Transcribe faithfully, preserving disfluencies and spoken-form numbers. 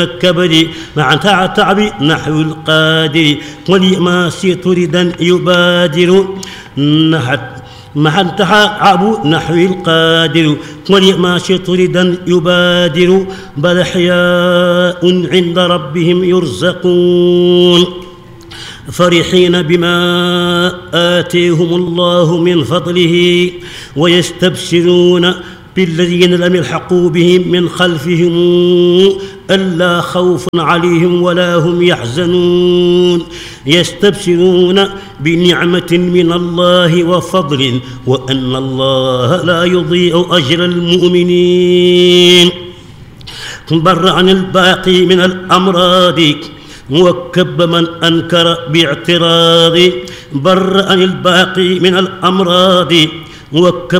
الكبد مع تعب نحو القادر ولما سيطردا يبادر نحت مع تعب نحو القادر ولما سيطردا يبادر بل أحياء عند ربهم يرزقون فرحين بما آتيهم الله من فضله ويستبشرون بالذين لم يلحقوا بهم من خلفهم ألا خوف عليهم ولا هم يحزنون يستبشرون بنعمة من الله وفضل وأن الله لا يضيع أجر المؤمنين بر عن الباقي من الأمراض وكب من أنكر باعتراض بر عن الباقي من الأمراض وكب